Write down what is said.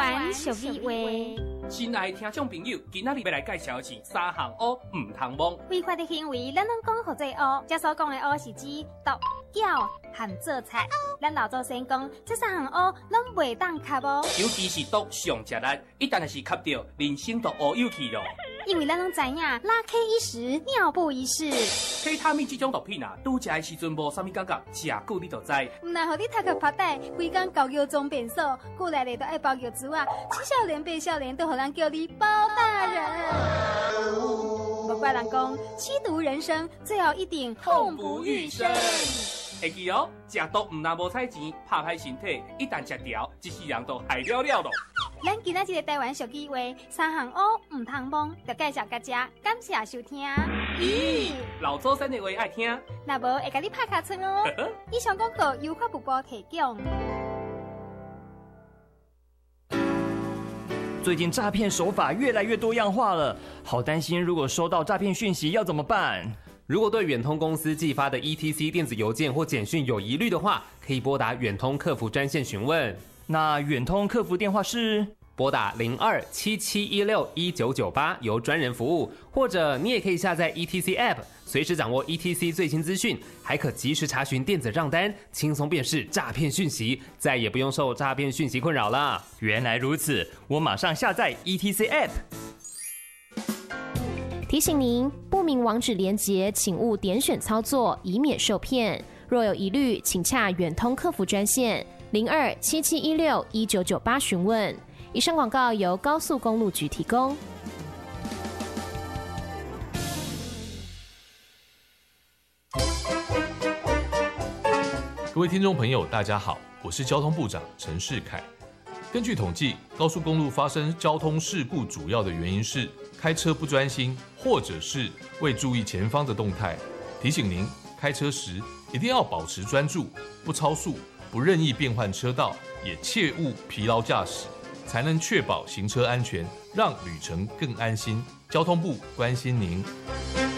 湾俗语话。 亲爱的听众朋友，今仔日要来介绍的是三项乌唔通摸。 违法的行为，咱拢讲好做乌。这所讲的乌是指毒、搅和做菜。咱老祖先讲，这三项乌拢袂当吸哦。 尤其是毒上吃力，一旦是吸到，人生都乌有去咯。 因为咱拢知影，拉 K 一时，尿布一世。 K 他命这种毒品啊，拄食的时阵无啥物感觉，食久你就知。 唔但互你头壳发呆，规工搞药装变瘦，久来咧都爱包药珠啊，七少年八少年都互人叫你包大人。不怪人讲，吸毒人生最后一定痛不欲生。 会记哦，食毒唔但无彩钱，拍歹身体，一旦食掉，一世人都害了了咯。 咱今仔日的台湾俗语话，三项乌唔通摸，就介绍大家，感谢收听。 咦，老祖先的话爱听， 那无会甲你拍卡村哦。以上广告由法务部提供。 最近诈骗手法越来越多样化了，好担心，如果收到诈骗讯息要怎么办？ 如果对远通公司寄发的 ETC 电子邮件或简讯有疑虑的话，可以拨打远通客服专线询问。 那远通客服电话是拨打02-7716-1998，由专人服务，或者你也可以下载 ETC App， 随时掌握 ETC 最新资讯，还可及时查询电子账单，轻松辨识诈骗讯息，再也不用受诈骗讯息困扰了。 原来如此，我马上下载 ETC App。 提醒您，不明网址连结，请勿点选操作，以免受骗。若有疑虑，请洽远通客服专线02-7716-1998询问。以上广告由高速公路局提供。 各位听众朋友，大家好，我是交通部长陈世凯。根据统计，高速公路发生交通事故主要的原因是开车不专心，或者是未注意前方的动态。提醒您，开车时一定要保持专注，不超速，不任意变换车道，也切勿疲劳驾驶，才能确保行车安全，让旅程更安心。交通部关心您。